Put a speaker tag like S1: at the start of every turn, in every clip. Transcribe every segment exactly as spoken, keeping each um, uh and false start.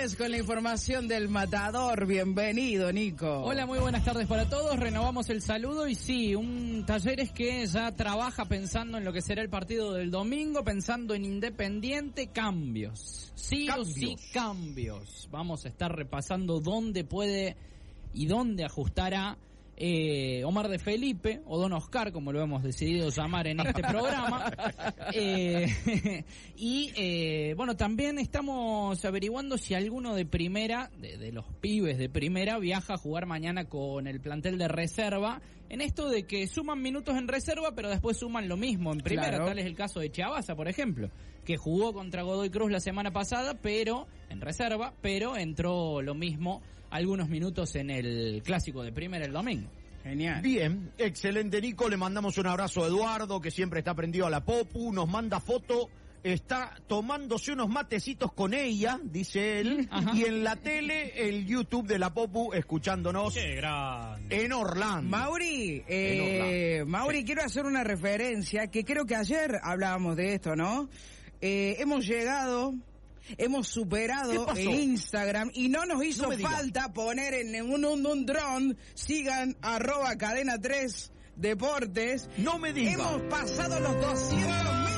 S1: diez con la información del Matador. Bienvenido, Nico.
S2: Hola, muy buenas tardes para todos. Renovamos el saludo y sí, un Talleres que ya trabaja pensando en lo que será el partido del domingo, pensando en Independiente, cambios. Sí cambios. o sí, cambios. Vamos a estar repasando dónde puede y dónde ajustará Eh, Omar de Felipe, o Don Oscar, como lo hemos decidido llamar en este programa. eh, y eh, bueno, también estamos averiguando si alguno de primera, de, de los pibes de primera, viaja a jugar mañana con el plantel de reserva, en esto de que suman minutos en reserva, pero después suman lo mismo en primera. Claro. Tal es el caso de Chiabaza, por ejemplo, que jugó contra Godoy Cruz la semana pasada, pero en reserva, pero entró lo mismo algunos minutos en el clásico de primera el domingo.
S3: Genial. Bien, excelente, Nico. Le mandamos un abrazo a Eduardo, que siempre está prendido a la Popu. Nos manda foto. Está tomándose unos matecitos con ella, dice él. Ajá. Y en la tele, el YouTube de la Popu, escuchándonos.
S4: ¡Qué grande!
S3: En Orlando.
S1: Mauri, eh, en Orlando. Mauri, sí. Quiero hacer una referencia, que creo que ayer hablábamos de esto, ¿no? Eh, hemos llegado... Hemos superado el Instagram y no nos hizo no falta poner en un, un, un dron, sigan arroba cadena tres deportes.
S3: No me digas.
S1: Hemos pasado los doscientos mil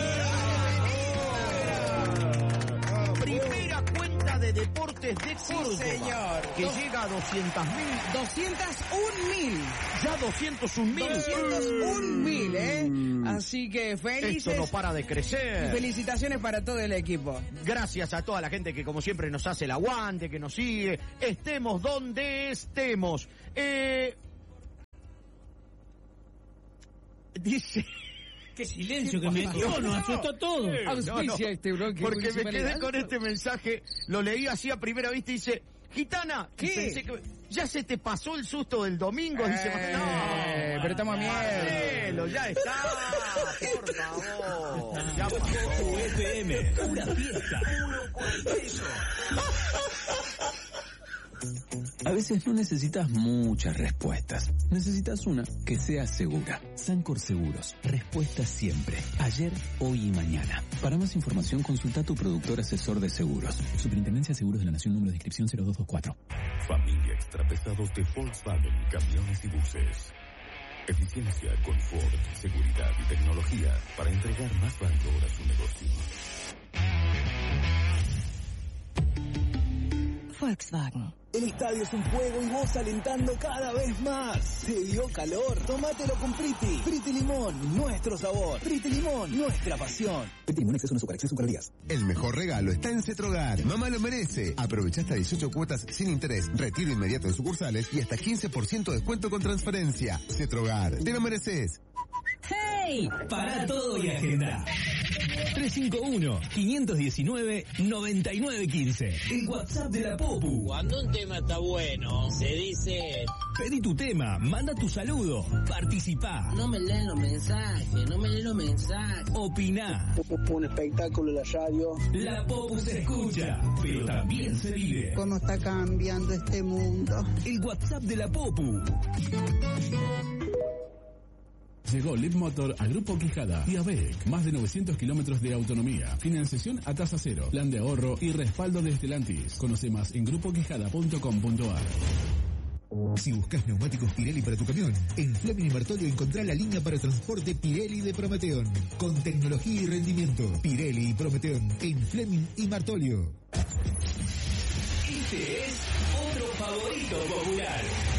S1: seguidores.
S3: Primera cuenta de deportes de Córdoba.
S1: Sí, señor.
S3: Que Dos, llega a doscientos mil.
S1: doscientos un mil.
S3: Ya doscientos un mil.
S1: doscientos un mil, ¿eh? Así que felices.
S3: Esto no para de crecer.
S1: Y felicitaciones para todo el equipo.
S3: Gracias a toda la gente que como siempre nos hace el aguante, que nos sigue. Estemos donde estemos. Eh... Dice...
S4: ¡Qué silencio que me dio! Nos asustó todo.
S3: Eh, no, no, este bloque, porque me quedé con este mensaje, lo leí así a primera vista y dice, Gitana,
S1: ¿qué?
S3: Pensé que ya se te pasó el susto del domingo.
S1: Eh,
S3: dice, no,
S1: pero estamos a miedo.
S3: Ya está, por favor. Ya pasó.
S4: F M, pura fiesta.
S5: A veces no necesitas muchas respuestas. Necesitas una que sea segura. Sancor Seguros. Respuestas siempre. Ayer, hoy y mañana. Para más información, consulta a tu productor asesor de seguros. Superintendencia de Seguros de la Nación, número de inscripción cero dos dos cuatro.
S6: Familia extrapesados de Volkswagen, camiones y buses. Eficiencia, confort, seguridad y tecnología para entregar más valor a su negocio.
S7: Volkswagen.
S8: El estadio es un juego y vos alentando cada vez más. ¿Te dio calor? Tómatelo con Priti. Priti Limón, nuestro sabor. Priti Limón, nuestra pasión. Priti Limón, exceso de azúcar, exceso de calorías.
S9: El mejor regalo está en Cetrogar. Mamá lo merece. Aprovecha hasta dieciocho cuotas sin interés, retiro inmediato en sucursales y hasta quince por ciento de descuento con transferencia. Cetrogar, te lo mereces.
S4: ¡Hey! Para todo y agenda. tres cinco uno, cinco uno nueve, nueve nueve uno cinco. El WhatsApp de la Popu.
S10: Cuando un tema está bueno, se dice...
S4: Pedí tu tema, manda tu saludo, participá.
S10: No me leen los mensajes, no me leen los mensajes.
S4: Opiná.
S8: Un espectáculo en la radio.
S4: La Popu se escucha, pero también se vive.
S11: ¿Cómo está cambiando este mundo?
S4: El WhatsApp de la Popu.
S12: Llegó Lead Motor a Grupo Quijada y a ABEC. Más de novecientos kilómetros de autonomía. Financiación a tasa cero. Plan de ahorro y respaldo de Stellantis. Conoce más en grupo quijada punto com punto a r.
S13: Si buscas neumáticos Pirelli para tu camión, en Fleming y Martolio encontrá la línea para transporte Pirelli de Prometeon. Con tecnología y rendimiento. Pirelli y Prometeon en Fleming y Martolio.
S4: Este es otro favorito popular.